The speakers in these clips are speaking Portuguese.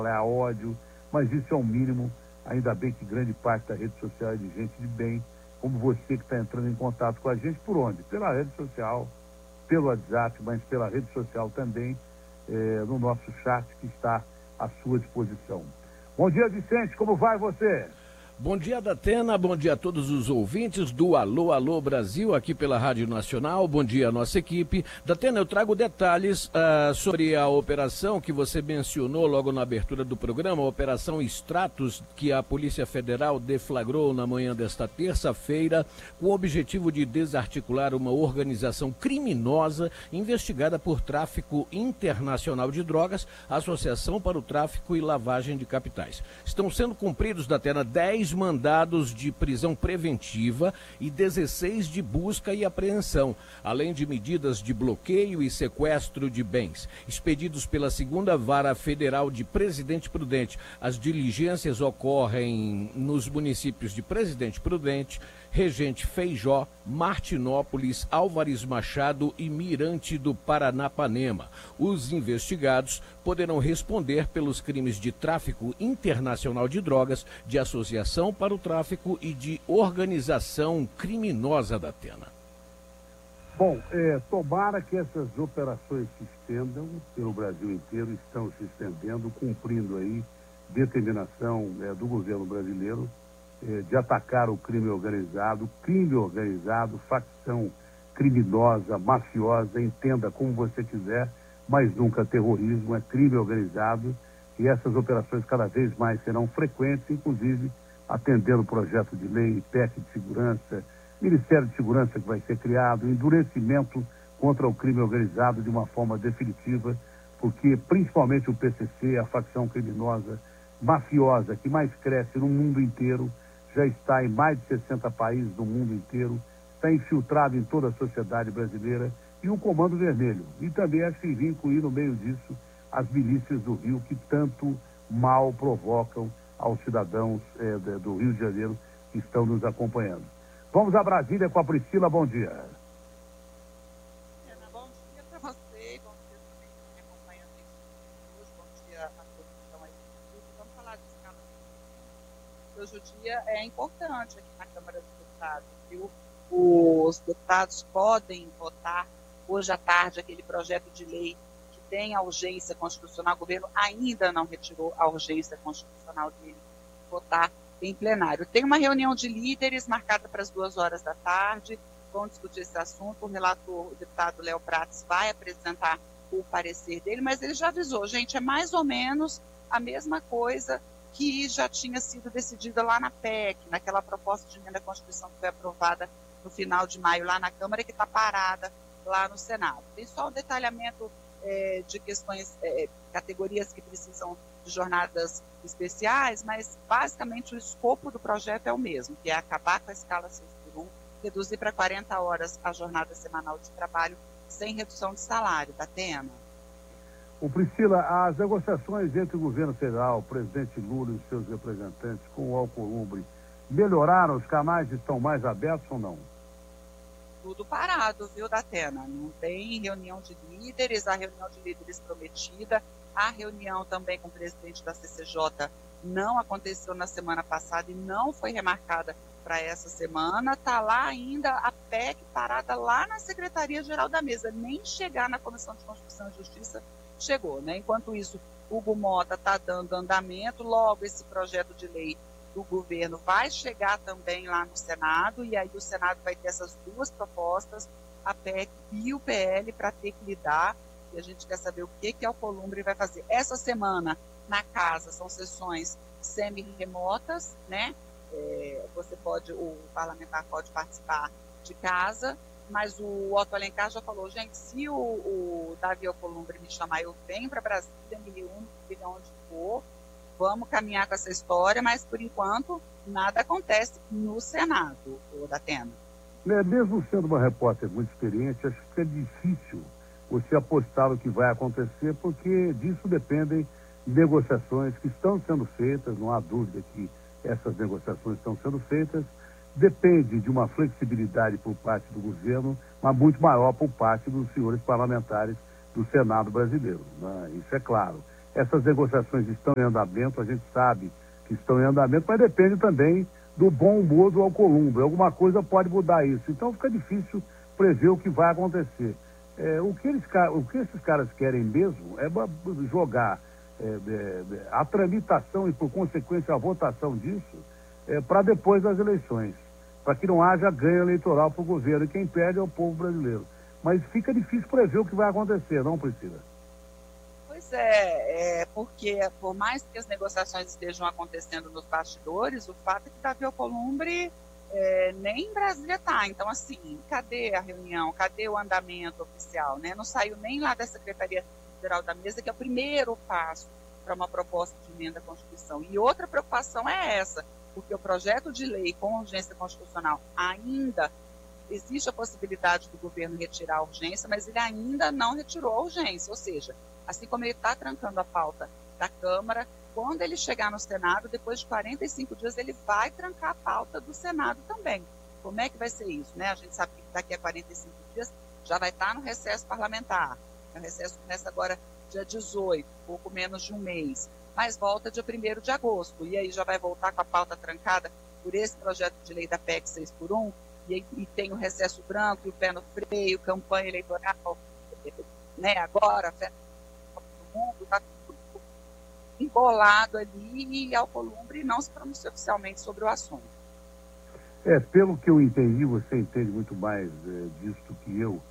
a ódio, mas isso é o mínimo. Ainda bem que grande parte da rede social é de gente de bem, como você que está entrando em contato com a gente. Por onde? Pela rede social, pelo WhatsApp, mas pela rede social também, no nosso chat que está à sua disposição. Bom dia, Vicente, como vai você? Bom dia, Datena, bom dia a todos os ouvintes do Alô, Alô Brasil, aqui pela Rádio Nacional. Bom dia a nossa equipe. Datena, eu trago detalhes sobre a operação que você mencionou logo na abertura do programa, a Operação Stratos, que a Polícia Federal deflagrou na manhã desta terça-feira, com o objetivo de desarticular uma organização criminosa investigada por tráfico internacional de drogas, associação para o tráfico e lavagem de capitais. Estão sendo cumpridos, Datena, 10 mandados de prisão preventiva e 16 de busca e apreensão, além de medidas de bloqueio e sequestro de bens. Expedidos pela 2ª Vara Federal de Presidente Prudente, as diligências ocorrem nos municípios de Presidente Prudente, Regente Feijó, Martinópolis, Álvares Machado e Mirante do Paranapanema. Os investigados poderão responder pelos crimes de tráfico internacional de drogas, de associação para o tráfico e de organização criminosa da Atena. Bom, tomara que essas operações se estendam pelo Brasil inteiro, estão se estendendo, cumprindo aí determinação do governo brasileiro de atacar o crime organizado, facção criminosa, mafiosa, entenda como você quiser, mas nunca terrorismo, é crime organizado, e essas operações cada vez mais serão frequentes, inclusive atendendo o projeto de lei, PEC de segurança, Ministério de Segurança que vai ser criado, endurecimento contra o crime organizado de uma forma definitiva, porque principalmente o PCC, a facção criminosa, mafiosa, que mais cresce no mundo inteiro, já está em mais de 60 países do mundo inteiro, está infiltrado em toda a sociedade brasileira, e o Comando Vermelho. E também acho que incluir no meio disso as milícias do Rio, que tanto mal provocam aos cidadãos do Rio de Janeiro que estão nos acompanhando. Vamos a Brasília com a Priscila, bom dia. Bom dia para você, bom dia também para quem acompanha hoje, bom dia a todos que estão aí. Vamos falar de escala. Hoje o dia é importante aqui na Câmara dos Deputados, viu? Os deputados podem votar hoje à tarde aquele projeto de lei que tem a urgência constitucional. O governo ainda não retirou a urgência constitucional dele, votar em plenário. Tem uma reunião de líderes marcada para as 2 horas da tarde, vão discutir esse assunto. O relator, o deputado Léo Prates, vai apresentar o parecer dele, mas ele já avisou, gente, é mais ou menos a mesma coisa que já tinha sido decidida lá na PEC, naquela proposta de emenda à Constituição que foi aprovada no final de maio lá na Câmara, que está parada lá no Senado. Tem só o detalhamento de questões, categorias que precisam de jornadas especiais, mas basicamente o escopo do projeto é o mesmo, que é acabar com a escala 6x1, reduzir para 40 horas a jornada semanal de trabalho sem redução de salário, Datena. Priscila, as negociações entre o governo federal, o presidente Lula e os seus representantes com o Alcolumbre melhoraram? Os canais estão mais abertos ou não? Tudo parado, viu, Datena? Não tem reunião de líderes, a reunião de líderes prometida, a reunião também com o presidente da CCJ não aconteceu na semana passada e não foi remarcada para essa semana. Está lá ainda a PEC parada lá na Secretaria-Geral da Mesa, nem chegar na Comissão de Constituição e Justiça chegou, né? Enquanto isso, Hugo Mota está dando andamento, logo esse projeto de lei do governo vai chegar também lá no Senado, e aí o Senado vai ter essas duas propostas, a PEC e o PL, para ter que lidar, e a gente quer saber o que a Alcolumbre vai fazer. Essa semana, na casa, são sessões semi-remotas, né? O parlamentar pode participar de casa, mas o Otto Alencar já falou, gente, se o Davi Alcolumbre me chamar, eu venho para Brasília, me reúno onde for, vamos caminhar com essa história, mas por enquanto nada acontece no Senado, Datena. Mesmo sendo uma repórter muito experiente, acho que é difícil você apostar no que vai acontecer, porque disso dependem negociações que estão sendo feitas, não há dúvida que essas negociações estão sendo feitas, depende de uma flexibilidade por parte do governo, mas muito maior por parte dos senhores parlamentares do Senado brasileiro, né? Isso é claro. essas negociações estão em andamento, a gente sabe que estão em andamento, mas depende também do bom humor do Alcolumbre. Alguma coisa pode mudar isso. Então fica difícil prever o que vai acontecer. O que esses caras querem mesmo é jogar a tramitação e, por consequência, a votação disso para depois das eleições, para que não haja ganho eleitoral para o governo. E quem perde é o povo brasileiro. Mas fica difícil prever o que vai acontecer, não, Priscila? Pois porque por mais que as negociações estejam acontecendo nos bastidores, o fato é que Davi Alcolumbre nem em Brasília está. Então, assim, cadê a reunião? Cadê o andamento oficial? Né? Não saiu nem lá da Secretaria-Geral da Mesa, que é o primeiro passo para uma proposta de emenda à Constituição. E outra preocupação é essa, porque o projeto de lei com urgência constitucional ainda existe a possibilidade do governo retirar a urgência, mas ele ainda não retirou a urgência, ou seja, assim como ele está trancando a pauta da Câmara, quando ele chegar no Senado, depois de 45 dias, ele vai trancar a pauta do Senado também. Como é que vai ser isso? Né? A gente sabe que daqui a 45 dias já vai estar no recesso parlamentar. O recesso começa agora dia 18, pouco menos de um mês, mas volta dia 1º de agosto. E aí já vai voltar com a pauta trancada por esse projeto de lei da PEC 6x1, e tem o recesso branco e o pé no freio, campanha eleitoral, né? Agora, festa do mundo, está tudo embolado ali e Alcolumbre não se pronunciou oficialmente sobre o assunto. Pelo que eu entendi, você entende muito mais disso do que eu,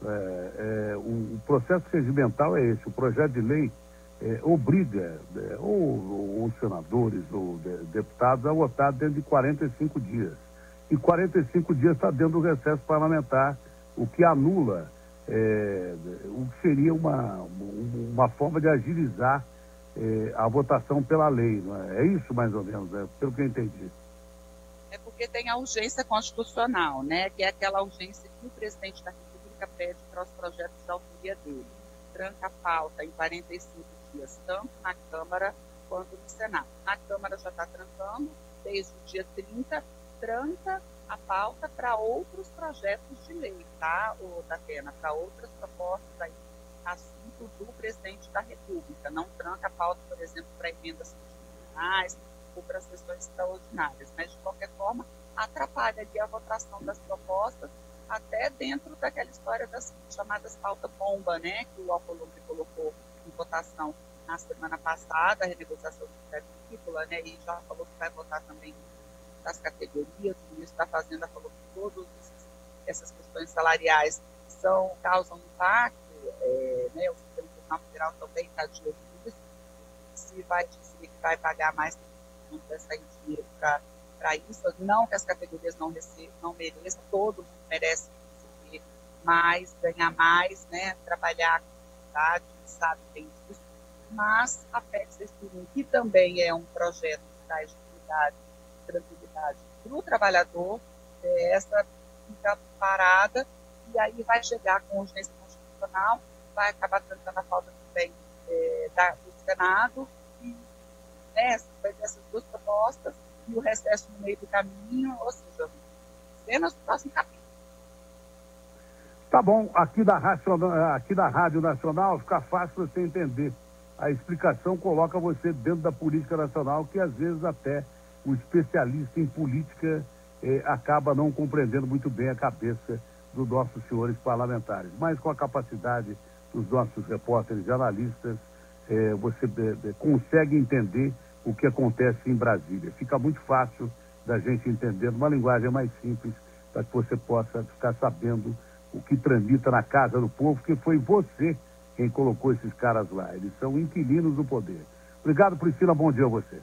o processo regimental é esse, o projeto de lei obriga ou os senadores ou deputados a votar dentro de 45 dias. E 45 dias está dentro do recesso parlamentar, o que anula o que seria uma forma de agilizar a votação pela lei. Não é? É isso, mais ou menos, pelo que eu entendi. É porque tem a urgência constitucional, né? Que é aquela urgência que o presidente da República pede para os projetos de autoria dele. Tranca a pauta em 45 dias, tanto na Câmara quanto no Senado. Na Câmara já está trancando, desde o dia 30, tranca a pauta para outros projetos de lei, tá, Datena? Para outras propostas aí, assunto do presidente da República. Não tranca a pauta, por exemplo, para emendas constitucionais ou para sessões extraordinárias, mas de qualquer forma atrapalha ali a votação das propostas, até dentro daquela história das chamadas pauta-bomba, né, que o Alcolumbre colocou em votação na semana passada, a renegociação do crédito agrícola, né, e já falou que vai votar também das categorias, o ministro da Fazenda falou que todas essas questões salariais causam impacto, né, o Supremo Tribunal Federal também está de olho nisso, se vai dizer que vai pagar mais, não vai sair dinheiro para isso, não que as categorias não mereçam, todo mundo merece receber mais, ganhar mais, né, trabalhar com qualidade, sabe, tem isso, mas a PEC 6x1, que também é um projeto que traz dignidade, tranquilidade para o trabalhador, essa fica parada e aí vai chegar com urgência constitucional, vai acabar trancando a pauta também do Senado e vai ter essas duas propostas e o recesso no meio do caminho, ou seja, cenas do próximo capítulo. Tá bom, aqui da Rádio Nacional fica fácil você entender. A explicação coloca você dentro da política nacional, que às vezes até o especialista em política acaba não compreendendo muito bem a cabeça dos nossos senhores parlamentares. Mas com a capacidade dos nossos repórteres e analistas, você consegue entender o que acontece em Brasília. Fica muito fácil da gente entender numa linguagem mais simples, para que você possa ficar sabendo o que tramita na casa do povo, porque foi você quem colocou esses caras lá. Eles são inquilinos do poder. Obrigado, Priscila. Bom dia a você.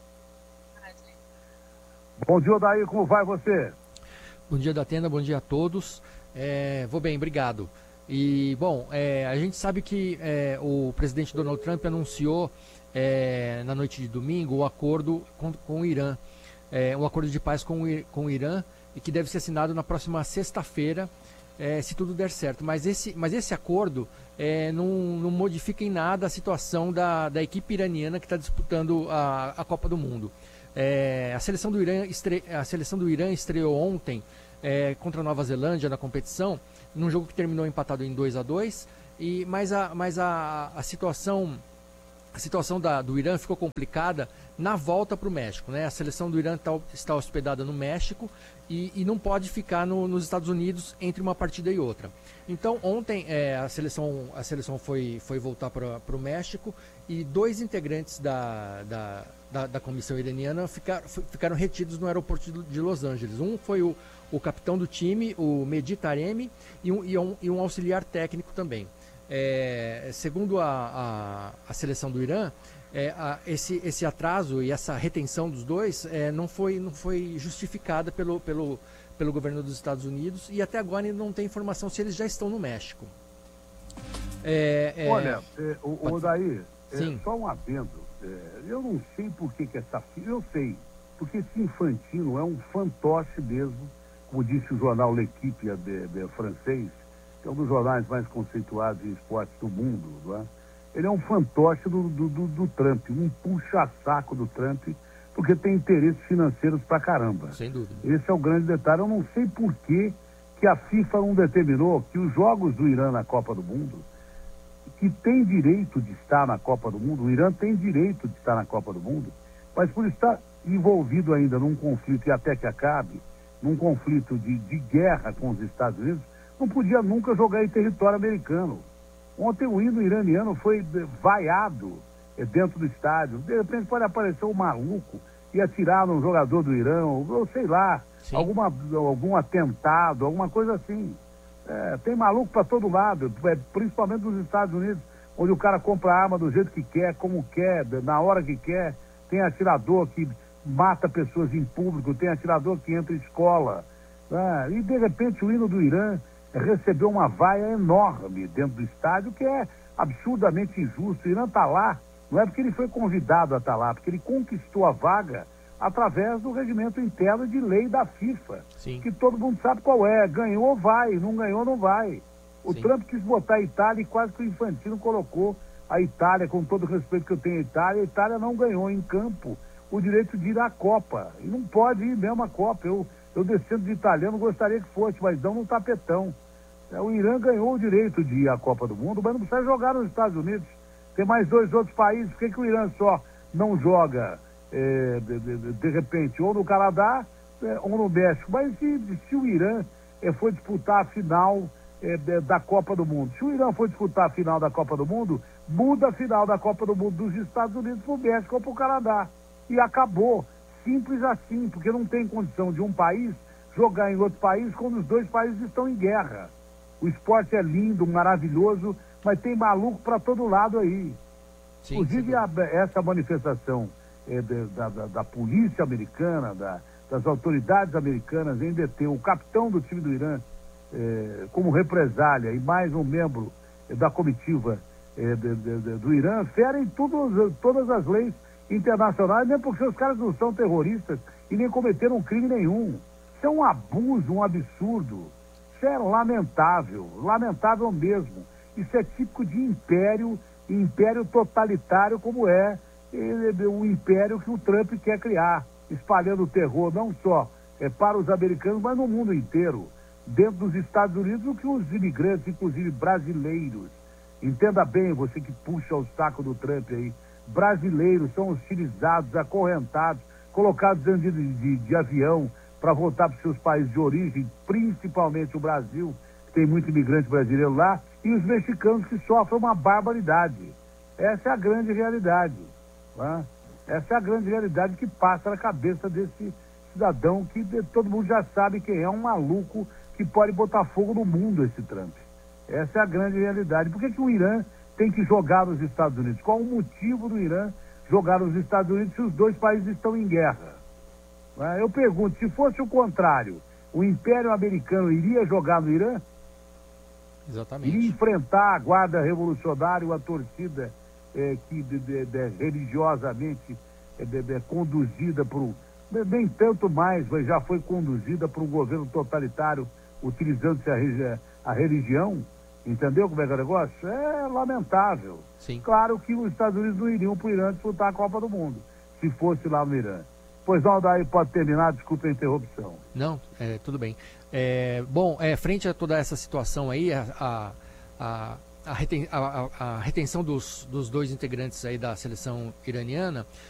Bom dia, Odair, como vai você? Bom dia, Datena, bom dia a todos. Vou bem, obrigado. E, bom, a gente sabe que o presidente Donald Trump anunciou na noite de domingo o acordo com o Irã, um acordo de paz com o Irã, e que deve ser assinado na próxima sexta-feira, se tudo der certo. Mas esse acordo não modifica em nada a situação da equipe iraniana que está disputando a Copa do Mundo. A seleção do Irã estreou ontem contra a Nova Zelândia na competição, num jogo que terminou empatado em 2-2, mas a situação a situação do Irã ficou complicada na volta para o México, né? A seleção do Irã está hospedada no México e não pode ficar nos Estados Unidos entre uma partida e outra. Então, ontem a seleção foi voltar para o México e 2 integrantes da comissão iraniana ficaram retidos no aeroporto de Los Angeles. Um foi o capitão do time, o Mehdi Taremi, e um auxiliar técnico também. Segundo a seleção do Irã, esse atraso e essa retenção dos dois não foi justificada pelo governo dos Estados Unidos e até agora ainda não tem informação se eles já estão no México. Olha, Odair, Sim. só um adendo. Eu não sei por que essa... Eu sei, porque esse Infantino é um fantoche mesmo, como disse o jornal L'Equipe francês, que é um dos jornais mais conceituados em esportes do mundo, não é? Ele é um fantoche do Trump, um puxa-saco do Trump, porque tem interesses financeiros pra caramba. Sem dúvida. Esse é o grande detalhe. Eu não sei por que a FIFA não determinou que os jogos do Irã na Copa do Mundo, que tem direito de estar na Copa do Mundo, o Irã tem direito de estar na Copa do Mundo, mas por estar envolvido ainda num conflito, e até que acabe, num conflito de guerra com os Estados Unidos, não podia nunca jogar em território americano. Ontem o hino iraniano foi vaiado dentro do estádio. De repente pode aparecer um maluco e atirar num jogador do Irã, ou sei lá, algum atentado, alguma coisa assim. Tem maluco para todo lado, principalmente nos Estados Unidos, onde o cara compra a arma do jeito que quer, como quer, na hora que quer. Tem atirador que mata pessoas em público, tem atirador que entra em escola. E de repente o hino do Irã recebeu uma vaia enorme dentro do estádio, que é absurdamente injusto. O Irã está lá, não é porque ele foi convidado a estar lá, porque ele conquistou a vaga através do regimento interno de lei da FIFA, Sim. que todo mundo sabe qual é. Ganhou, vai. Não ganhou, não vai. O Sim. Trump quis botar a Itália e quase que o Infantino colocou a Itália, com todo o respeito que eu tenho à Itália. A Itália não ganhou em campo o direito de ir à Copa. E não pode ir mesmo à Copa. Eu descendo de italiano, gostaria que fosse, mas não no tapetão. O Irã ganhou o direito de ir à Copa do Mundo, mas não precisa jogar nos Estados Unidos. Tem mais 2 outros países. Por que o Irã só não joga, de repente, ou no Canadá ou no México? Mas se o Irã for disputar a final da Copa do Mundo, se o Irã for disputar a final da Copa do Mundo, muda a final da Copa do Mundo dos Estados Unidos para o México ou para o Canadá. E acabou. Simples assim, porque não tem condição de um país jogar em outro país quando os 2 países estão em guerra. O esporte é lindo, maravilhoso, mas tem maluco para todo lado aí. Sim, Inclusive, essa manifestação da polícia americana, das autoridades americanas em deter o capitão do time do Irã como represália e mais um membro da comitiva do Irã, ferem todas as leis internacionais, mesmo porque os caras não são terroristas e nem cometeram crime nenhum. Isso é um abuso, um absurdo. Isso é lamentável mesmo. Isso é típico de império totalitário, como é o império que o Trump quer criar, espalhando o terror não só para os americanos, mas no mundo inteiro. Dentro dos Estados Unidos, o que os imigrantes, inclusive brasileiros, entenda bem, você que puxa o saco do Trump aí, brasileiros são hostilizados, acorrentados, colocados dentro de avião para voltar para os seus países de origem, principalmente o Brasil, que tem muito imigrante brasileiro lá, e os mexicanos que sofrem uma barbaridade. Essa é a grande realidade. Né? Essa é a grande realidade que passa na cabeça desse cidadão que todo mundo já sabe quem é, um maluco que pode botar fogo no mundo, esse Trump. Essa é a grande realidade. Por que o Irã tem que jogar nos Estados Unidos? Qual o motivo do Irã jogar nos Estados Unidos se os 2 países estão em guerra? Eu pergunto, se fosse o contrário, o Império Americano iria jogar no Irã? Exatamente. Iria enfrentar a guarda revolucionária, a torcida que religiosamente conduzida por nem tanto mais, mas já foi conduzida por um governo totalitário, utilizando-se a religião. Entendeu como é que é o negócio? É lamentável. Sim. Claro que os Estados Unidos não iriam para o Irã disputar a Copa do Mundo, se fosse lá no Irã. Pois não, daí pode terminar, desculpa a interrupção. Não, tudo bem. Frente a toda essa situação aí, a a retenção dos dois integrantes aí da seleção iraniana,